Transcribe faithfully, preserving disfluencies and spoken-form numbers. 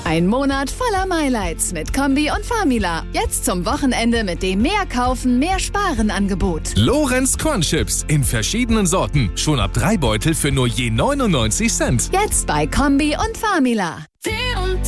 Ein Monat voller Highlights mit Kombi und Famila. Jetzt zum Wochenende mit dem Mehr kaufen, mehr sparen Angebot. Lorenz Cornchips in verschiedenen Sorten. Schon ab drei Beutel für nur je neunundneunzig Cent. Jetzt bei Kombi und Famila.